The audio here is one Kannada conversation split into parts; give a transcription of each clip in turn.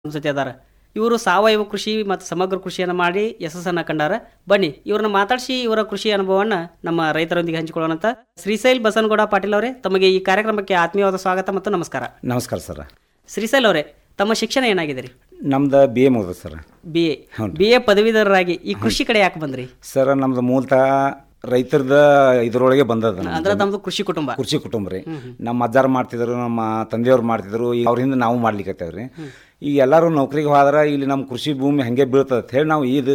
ನಮ್ಮ ಜೊತೆ ಅದಾರ. ಇವರು ಸಾವಯವ ಕೃಷಿ ಮತ್ತು ಸಮಗ್ರ ಕೃಷಿಯನ್ನು ಮಾಡಿ ಯಶಸ್ಸನ್ನು ಕಂಡಾರ. ಬನ್ನಿ ಇವ್ರನ್ನ ಮಾತಾಡಿಸಿ ಇವರ ಕೃಷಿ ಅನುಭವವನ್ನು ನಮ್ಮ ರೈತರೊಂದಿಗೆ ಹಂಚಿಕೊಳ್ಳೋಣಂತ. ಶ್ರೀಶೈಲ್ ಬಸನಗೌಡ ಪಾಟೀಲ್ ಅವರೇ, ತಮಗೆ ಈ ಕಾರ್ಯಕ್ರಮಕ್ಕೆ ಆತ್ಮೀಯವಾದ ಸ್ವಾಗತ ಮತ್ತು ನಮಸ್ಕಾರ. ನಮಸ್ಕಾರ ಸರ್. ಶ್ರೀಶೈಲ್ ಅವರೇ, ತಮ್ಮ ಶಿಕ್ಷಣ ಏನಾಗಿದೆ ರೀ? ನಮ್ದು BA ಮುಗಿದ ಸರ್. BA ಪದವೀಧರರಾಗಿ ಈ ಕೃಷಿ ಕಡೆ ಯಾಕೆ ಬಂದ್ರಿ? ಸರ್ ನಮ್ದು ಮೂಲತಃ ರೈತರದ ಇದ್ರೊಳಗೆ ಬಂದದ. ಅಂದ್ರೆ ನಮ್ದು ಕೃಷಿ ಕುಟುಂಬ ರೀ. ನಮ್ಮ ಅಜ್ಜಾರು ಮಾಡ್ತಿದ್ರು, ನಮ್ಮ ತಂದೆಯವ್ರು ಮಾಡ್ತಿದ್ರು, ಈಗ ಅವ್ರಿಂದ ನಾವು ಮಾಡ್ಲಿಕ್ಕತ್ತೇವ್ರಿ. ಈಗ ಎಲ್ಲರೂ ನೌಕರಿಗೆ ಹೋದ್ರೆ ಇಲ್ಲಿ ನಮ್ಮ ಕೃಷಿ ಭೂಮಿ ಹಂಗೆ ಬೀಳ್ತದೆ ಹೇಳಿ ನಾವು ಇದು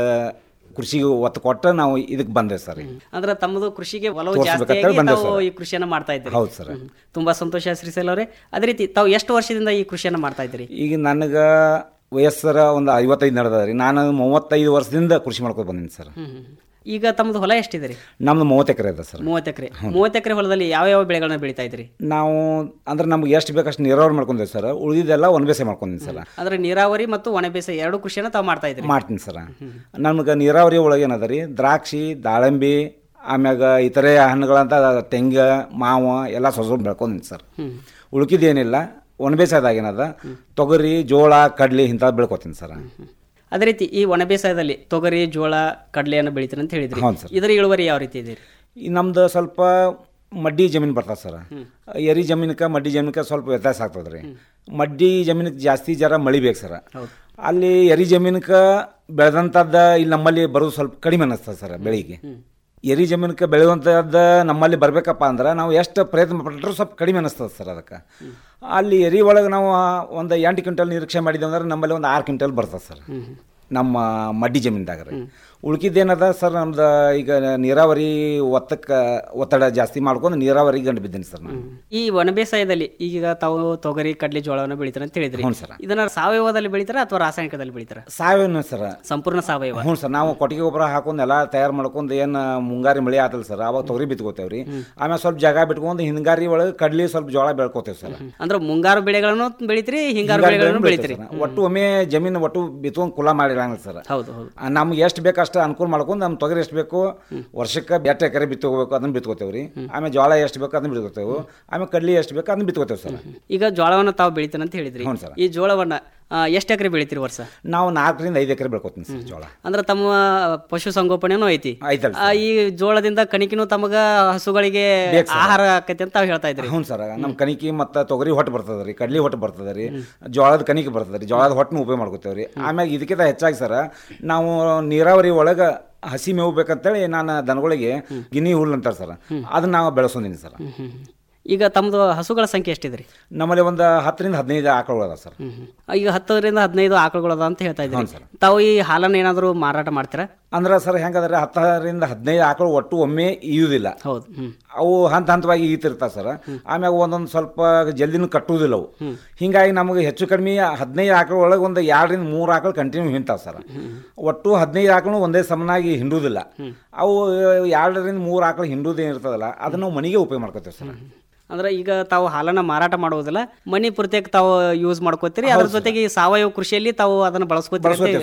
ಕೃಷಿಗೆ ಒತ್ತು ಕೊಟ್ಟು ನಾವು ಇದಕ್ಕೆ ಬಂದೆ ಸರ್. ಅಂದ್ರೆ ತಮ್ಮದು ಕೃಷಿಗೆ ಒಲವು ಜಾಸ್ತಿ ಈ ಕೃಷಿಯನ್ನು ಮಾಡ್ತಾ ಇದ್ದೀರಿ. ಹೌದು ಸರ್. ತುಂಬಾ ಸಂತೋಷ ಶ್ರೀಶೈಲ್ ಅವರೇ. ಅದೇ ರೀತಿ ತಾವು ಎಷ್ಟು ವರ್ಷದಿಂದ ಈ ಕೃಷಿಯನ್ನು ಮಾಡ್ತಾ ಇದ್ದೀರಿ? ಈಗ ನನಗೆ ವಯಸ್ಸರ ಒಂದು 55 ನಡೆದದ್ರಿ. ನಾನು 35 ವರ್ಷದಿಂದ ಕೃಷಿ ಮಾಡ್ಕೊಂಡು ಬಂದೀನಿ ಸರ್. ಈಗ ತಮ್ಮದು ಹೊಲ ಎಷ್ಟಿದೆ ರೀ? ನಮ್ದು 30 ಎಕರೆ ಇದೆ ಸರ್. 30 ಎಕರೆ. 30 ಎಕರೆ ಹೊಲದಲ್ಲಿ ಯಾವ ಬೆಳೆಗಳನ್ನ ಬೆಳೀತಾ ಇದ್ರಿ? ನಾವು ಅಂದ್ರೆ ನಮ್ಗೆ ಎಷ್ಟು ಬೇಕಷ್ಟು ನೀರಾವರಿ ಮಾಡ್ಕೊಂಡೇವೆ ಸರ್. ಉಳಿದಿದ್ದೆಲ್ಲ ಒಣ ಬೇಸಾಯ ಮಾಡ್ಕೊಂಡಿನಿ ಸರ್. ಅಂದ್ರೆ ನೀರಾವರಿ ಮತ್ತು ಒಣ ಬೇಸಾಯ ಎರಡು ಕೃಷಿಯನ್ನು ತಾವು ಮಾಡ್ತಾ ಇದ್ರಿ? ಮಾಡ್ತೀನಿ ಸರ್. ನಮ್ಗೆ ನೀರಾವರಿ ಒಳಗೆ ಏನದ ರೀ, ದ್ರಾಕ್ಷಿ, ದಾಳಂಬಿ, ಆಮ್ಯಾಗ ಇತರೆ ಹಣ್ಣುಗಳಂತ ತೆಂಗ, ಮಾವು ಎಲ್ಲ ಸ್ವಲ್ಪ ಬೆಳ್ಕೊಂಡಿನಿ ಸರ್. ಉಳ್ಕಿದ್ದೇನಿಲ್ಲ. ಒಣ ಬೇಸಾಯದಾಗ ಏನದ ತೊಗರಿ, ಜೋಳ, ಕಡ್ಲಿ ಇಂಥದ್ದು ಬೆಳ್ಕೊತೀನಿ ಸರ್. ಅದೇ ರೀತಿ ಈ ಒಣ ಬೇಸಾಯದಲ್ಲಿ ತೊಗರಿ, ಜೋಳ, ಕಡಲೆಯನ್ನು ಬೆಳಿತೀರಿ ಅಂತ ಹೇಳಿದ್ರಿ. ಇದರ ಇಳುವರಿ ಯಾವ ರೀತಿ ಇದೆ? ನಮ್ದು ಸ್ವಲ್ಪ ಮಡ್ಡಿ ಜಮೀನು ಬರ್ತದೆ ಸರ್. ಎರಿ ಜಮೀನಕ್ಕೆ ಮಡ್ಡಿ ಜಮೀನಕ್ಕೆ ಸ್ವಲ್ಪ ವ್ಯತ್ಯಾಸ ಆಗ್ತದೆ ರೀ. ಮಡ್ಡಿ ಜಮೀನಕ್ಕೆ ಜಾಸ್ತಿ ಜರ ಮಳಿ ಬೇಕು ಸರ್. ಅಲ್ಲಿ ಎರಿ ಜಮೀನಕ್ಕೆ ಬೆಳೆದಂಥದ್ದು ಇಲ್ಲಿ ನಮ್ಮಲ್ಲಿ ಬರೋದು ಸ್ವಲ್ಪ ಕಡಿಮೆ ಅನ್ನಿಸ್ತದೆ ಸರ್. ಬೆಳಿಗ್ಗೆ ಎರಿ ಜಮೀನಕ್ಕೆ ಬೆಳೆಯುವಂಥದ್ದು ನಮ್ಮಲ್ಲಿ ಬರಬೇಕಪ್ಪ ಅಂದ್ರೆ ನಾವು ಎಷ್ಟು ಪ್ರಯತ್ನ ಪಟ್ಟರು ಸ್ವಲ್ಪ ಕಡಿಮೆ ಅನ್ನಿಸ್ತದೆ ಸರ್. ಅದಕ್ಕೆ ಅಲ್ಲಿ ಎರಿ ಒಳಗೆ ನಾವು ಒಂದು 8 ಕ್ವಿಂಟಲ್ ನಿರೀಕ್ಷೆ ಮಾಡಿದ್ದೇವೆ ಅಂದ್ರೆ ನಮ್ಮಲ್ಲಿ ಒಂದು 6 ಕ್ವಿಂಟಲ್ ಬರ್ತದೆ ಸರ್ ನಮ್ಮ ಮಡ್ಡಿ ಜಮೀನ್ದಾಗ ರೀ. ಉಳ್ಕಿದ್ದೇನದ ಸರ್, ನಮ್ದು ಈಗ ನೀರಾವರಿ ಒತ್ತಡ ಜಾಸ್ತಿ ಮಾಡ್ಕೊಂಡು ನೀರಾವರಿ ಗಂಡು ಬಿದ್ದೀನಿ ಸರ್ ನಾನು. ಈ ಒಣ ಬೇಸಾಯದಲ್ಲಿ ಈಗ ತಾವು ತೊಗರಿ, ಕಡ್ಲಿ, ಜೋಳವನ್ನು ಬೆಳಿತಾರೆ ಅಂತ ಹೇಳಿದ್ರಿ. ಹ್ಞೂ ಸರ್. ಇದನ್ನ ಸಾವಯವದಲ್ಲಿ ಬೆಳಿತಾರ ಅಥವಾ ರಾಸಾಯನಿಕದಲ್ಲಿ ಬೆಳಿತಾರ? ಸಾವಯವ ಸರ್. ಸಂಪೂರ್ಣ ಸಾವಯವ. ಹ್ಞೂ ಸರ್. ನಾವು ಕೊಟ್ಟಿಗೆ ಗೊಬ್ಬರ ಹಾಕೊಂಡು ಎಲ್ಲ ತಯಾರು ಮಾಡ್ಕೊಂಡು ಏನು ಮುಂಗಾರಿ ಮಳೆ ಆತಲ್ಲ ಸರ್, ಅವಾಗ ತೊಗರಿ ಬಿತ್ಕೋತೇವ್ರಿ. ಆಮೇಲೆ ಸ್ವಲ್ಪ ಜಾಗ ಬಿಟ್ಕೊಂಡು ಹಿಂಗಾರಿ ಒಳಗೆ ಕಡ್ಲಿ ಸ್ವಲ್ಪ ಜೋಳ ಬೆಳ್ಕೋತೇವೆ ಸರ್. ಅಂದ್ರೆ ಮುಂಗಾರು ಬೆಳೆಗಳನ್ನು ಬೆಳಿತೀರಿ, ಹಿಂಗಾರು ಬೆಳೆಗಳನ್ನು ಬೆಳಿತೀರಿ. ಒಟ್ಟು ಒಮ್ಮೆ ಜಮೀನು ಒಟ್ಟು ಬಿತ್ಕೊಂಡು ಕುಲ ಮಾಡಿರಂಗಿಲ್ಲ ಸರ್. ಹೌದು ಹೌದು. ನಮ್ಗೆ ಎಷ್ಟು ಬೇಕು ಅಷ್ಟು ಅನುಕೂಲ ಮಾಡ್ಕೊಂಡು ನಮ್ಮ ತೊಗರಿ ಎಷ್ಟು ಬೇಕು ವರ್ಷಕ್ಕೆ 8 ಎಕರೆ ಬಿತ್ತೋಬೇಕು ಅದನ್ನ ಬಿತ್ಕೋತೇವ್ರಿ. ಆಮೇಲೆ ಜೋಳ ಎಷ್ಟು ಬೇಕು ಅದನ್ನ ಬಿತ್ಕೋತೇವೆ. ಆಮೇಲೆ ಕಡ್ಲಿ ಎಷ್ಟು ಬೇಕು ಅದನ್ನ ಬಿತ್ಕೋತೇವೆ ಸರ್. ಈಗ ಜೋಳವನ್ನು ತಾವು ಬೆಳಿತಾನೆ ಅಂತ ಹೇಳಿದ್ರಿ. ಹ್ಞೂ ಸರ್. ಈ ಜೋಳವನ್ನ ಎಷ್ಟು ಎಕರೆ ಬೆಳಿತೀರಿ ವರ್ಷ? ನಾವು 4 ರಿಂದ 5 ಎಕರೆ ಬೆಳ್ಕೊತೀನಿ ಸರ್ ಜೋಳ. ಅಂದ್ರೆ ತಮ್ಮ ಪಶು ಸಂಗೋಪನೆನೂ ಐತಿ. ಆಯ್ತಲ್ಲ. ಈ ಜೋಳದಿಂದ ಕಣಿಕಿನೂ ತಮಗ ಹಸುಗಳಿಗೆ ಆಹಾರ ಆಕೈತಿ ಅಂತ ತಾವು ಹೇಳ್ತಾ ಇದ್ರಿ. ಹ್ಞೂ ಸರ್. ನಮ್ಮ ಕಣಿಕಿ ಮತ್ತು ತೊಗರಿ ಹೊಟ್ಟು ಬರ್ತದೆ ರೀ, ಕಡ್ಲಿ ಹೊಟ್ಟು ಬರ್ತದೆ ರೀ, ಜೋಳದ ಕಣಿಕೆ ಬರ್ತದೆ ರೀ, ಜೋಳದ ಹೊಟ್ಟನ್ನು ಉಪಯೋಗ ಮಾಡ್ಕೋತೇವೆ ರೀ. ಆಮ್ಯಾಗ ಇದಕ್ಕಿಂತ ಹೆಚ್ಚಾಗಿ ಸರ್ ನಾವು ನೀರಾವರಿ ಒಳಗೆ ಹಸಿ ಮೇವು ಬೇಕಂತೇಳಿ ನಾನು ದನಗಳಿಗೆ ಗಿನಿ ಹುಲ್ಲು ಅಂತಾರೆ ಸರ್, ಅದನ್ನ ನಾವು ಬೆಳೆಸೋದೀನಿ ಸರ್. ಈಗ ತಮ್ಮದು ಹಸುಗಳ ಸಂಖ್ಯೆ ಎಷ್ಟಿದೆ ರೀ? ನಮ್ಮಲ್ಲಿ ಒಂದು 10 ರಿಂದ 15 ಆಕಳುಗಳು ಅದ ಸರ್. ಈಗ 10 ರಿಂದ 15 ಆಕಳುಗಳು ಅದ ಅಂತ ಹೇಳ್ತಾ ಇದ್ದೀವಿ. ತಾವು ಈ ಹಾಲನ್ನು ಏನಾದರೂ ಮಾರಾಟ ಮಾಡ್ತೀರಾ? ಅಂದ್ರೆ ಸರ್ ಹೆಂಗಂದ್ರೆ 10 ರಿಂದ 15 ಆಕಳು ಒಟ್ಟು ಒಮ್ಮೆ ಈಯುವುದಿಲ್ಲ. ಹೌದು. ಅವು ಹಂತವಾಗಿ ಈತಿರ್ತಾವೆ ಸರ್. ಆಮ್ಯಾಗ ಒಂದೊಂದು ಸ್ವಲ್ಪ ಜಲ್ದಿನೂ ಕಟ್ಟುವುದಿಲ್ಲ ಅವು. ಹಿಂಗಾಗಿ ನಮಗೆ ಹೆಚ್ಚು ಕಡಿಮೆ 15 ಆಕಳ ಒಳಗೆ ಒಂದು 2 ರಿಂದ 3 ಆಕಳು ಕಂಟಿನ್ಯೂ ಹಿಂಡ್ತಾವೆ ಸರ್. ಒಟ್ಟು 15 ಆಕಳು ಒಂದೇ ಸಮನಾಗಿ ಹಿಂಡುವುದಿಲ್ಲ. ಅವು 2 ರಿಂದ 3 ಆಕಳು ಹಿಂಡುವುದೇನಿರ್ತದಲ್ಲ ಅದನ್ನ ನಾವು ಮನೆಗೆ ಉಪಯೋಗ ಮಾಡ್ಕೋತೇವೆ ಸರ್. ಅಂದ್ರೆ ಈಗ ತಾವು ಹಾಲನ್ನ ಮಾರಾಟ ಮಾಡುವುದಿಲ್ಲ, ಮನಿ ಪೂರ್ತಿಯಾಗಿ ತಾವು ಯೂಸ್ ಮಾಡ್ಕೋತೀರಿ. ಅದ್ರ ಜೊತೆಗೆ ಸಾವಯವ ಕೃಷಿಯಲ್ಲಿ ತಾವು ಅದನ್ನ ಬಳಸ್ಕೋತೀರಿ.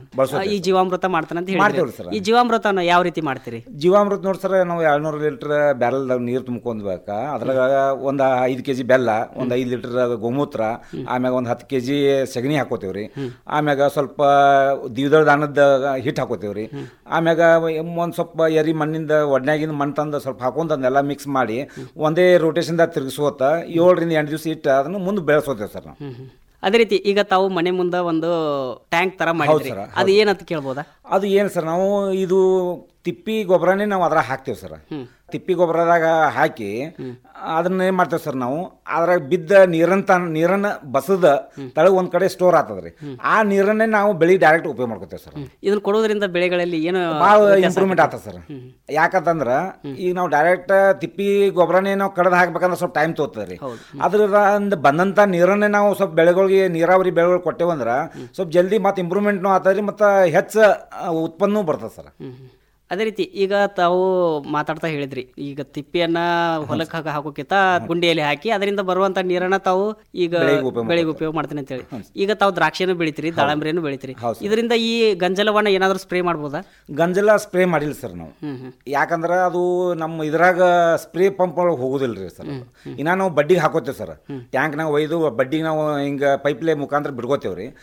ಈ ಜೀವಾಮೃತ ಮಾಡ್ತಾನೆ ಅಂತ ಹೇಳ್ತೀವಿ. ಈ ಜೀವಾಮೃತನ ಯಾವ ರೀತಿ ಮಾಡ್ತೀರಿ? ಜೀವಾಮೃತ ನೋಡಿ ಸರ್, ನಾವು 200 ಲೀಟರ್ ಬ್ಯಾರಲ್ದಾಗ ನೀರು ತುಂಬ್ಕೊಂಡ್ಬೇಕ. ಅದ್ರಾಗ ಒಂದು 5 kg ಬೆಲ್ಲ, ಒಂದು 5 ಲೀಟರ್ ಗೋಮೂತ್ರ, ಆಮ್ಯಾಗ ಒಂದು 10 kg ಸಗಣಿ ಹಾಕೋತೇವ್ರಿ. ಆಮ್ಯಾಗ ಸ್ವಲ್ಪ ದ್ವಿದಳ ಧಾನ್ಯದ ಹಿಟ್ಟು ಹಾಕೋತೇವ್ರಿ. ಆಮ್ಯಾಗ ಒಂದು ಸ್ವಲ್ಪ ಎರಿ ಮಣ್ಣಿಂದ ಒಡ್ನ್ಯಾಗಿಂದ ಮಣ್ಣು ತಂದು ಸ್ವಲ್ಪ ಹಾಕೊಂಡು ಅದನ್ನೆಲ್ಲ ಮಿಕ್ಸ್ ಮಾಡಿ ಒಂದೇ ರೋಟೇಷನ್ ತಿರುಗಿಸೋತ 7 ರಿಂದ 8 ದಿವಸ ಇಟ್ಟು ಅದನ್ನು ಮುಂದೆ ಬೆಳೆಸೋತೇವೆ ಸರ್ ನಾವು. ಅದೇ ರೀತಿ ಈಗ ತಾವು ಮನೆ ಮುಂದೆ ಒಂದು ಟ್ಯಾಂಕ್ ತರ ಮಾಡಿದ್ರಿ, ಅದು ಏನಂತ ಕೇಳ್ಬೋದಾ? ಅದು ಏನು ಸರ್, ನಾವು ಇದು ತಿಪ್ಪಿ ಗೊಬ್ಬರನೇ ನಾವು ಅದ್ರಾಗ ಹಾಕ್ತೇವೆ ಸರ್. ತಿಪ್ಪಿ ಗೊಬ್ಬರದಾಗ ಹಾಕಿ ಅದನ್ನ ಏನ್ ಮಾಡ್ತೇವೆ ಸರ್, ನಾವು ಅದ್ರಾಗ ಬಿದ್ದ ನೀರನ್ನ ಬಸದ ತಳಗ ಒಂದ್ ಕಡೆ ಸ್ಟೋರ್ ಆಗ್ತದ್ರಿ. ಆ ನೀರನ್ನೇ ನಾವು ಬೆಳಿ ಡೈರೆಕ್ಟ್ ಉಪಯೋಗ ಮಾಡ್ಕೋತೇವೆ ಸರ್. ಇದನ್ನ ಕೊಡೋದ್ರಿಂದ ಬೆಳೆಗಳಲ್ಲಿ ಏನು ಭಾಳ ಇಂಪ್ರೂವ್ಮೆಂಟ್ ಆಗ್ತದೆ ಸರ್. ಯಾಕಂತಂದ್ರ ಈಗ ನಾವು ಡೈರೆಕ್ಟ್ ತಿಪ್ಪಿ ಗೊಬ್ಬರನೇ ನಾವು ಕಡ್ದು ಹಾಕ್ಬೇಕಂದ್ರೆ ಸ್ವಲ್ಪ ಟೈಮ್ ತೋರ್ತದ್ರಿ. ಅದ್ರಿಂದ ಬಂದಂತ ನೀರನ್ನೇ ನಾವು ಸ್ವಲ್ಪ ಬೆಳೆಗಳಿಗೆ ನೀರಾವರಿ ಬೆಳೆಗಳು ಕೊಟ್ಟೇವಂದ್ರ ಸ್ವಲ್ಪ ಜಲ್ದಿ ಮತ್ತೆ ಇಂಪ್ರೂವ್ಮೆಂಟ್ನು ಆಗ್ತದ್ರಿ, ಮತ್ತೆ ಹೆಚ್ಚು ಉತ್ಪನ್ನೂ ಬರ್ತದೆ ಸರ್. ಅದೇ ರೀತಿ ಈಗ ತಾವು ಮಾತಾಡ್ತಾ ಹೇಳಿದ್ರಿ, ಈಗ ತಿಪ್ಪಿಯನ್ನ ಹೊಲಕ್ಕೆ ಹಾಕೋಕ್ಕಿಂತ ಗುಂಡಿಯಲ್ಲಿ ಹಾಕಿ ಅದರಿಂದ ಬರುವಂತ ನೀರನ್ನ ತಾವು ಈಗ ಬೆಳೆಗೆ ಉಪಯೋಗ ಮಾಡ್ತೀನಿ ಅಂತ ಹೇಳಿ. ಈಗ ತಾವು ದ್ರಾಕ್ಷಿಯನ್ನು ಬೆಳಿತೀರಿ, ದಾಳಂಬ್ರಿಯನ್ನು ಬೆಳಿತೀರಿ. ಇದರಿಂದ ಈ ಗಂಜಲವನ್ನ ಏನಾದ್ರು ಸ್ಪ್ರೇ ಮಾಡ್ಬೋದಾ? ಗಂಜಲ ಸ್ಪ್ರೇ ಮಾಡಿಲ್ಲ ಸರ್ ನಾವು. ಯಾಕಂದ್ರೆ ಅದು ನಮ್ಮ ಇದ್ರಾಗ ಸ್ಪ್ರೇ ಪಂಪ್ ಒಳಗೆ ಹೋಗುದಿಲ್ರಿ ಸರ್. ಇನ್ನ ನಾವು ಬಡ್ಡಿಗೆ ಹಾಕೋತೇವೆ ಸರ್. ಟ್ಯಾಂಕ್ ನಾವು ಒಯ್ದು ಬಡ್ಡಿಗೆ ನಾವು ಹಿಂಗ ಪೈಪ್ಲೇ ಮುಖಾಂತರ ಬಿಡ್ಕೋತೇವ್ರಿ.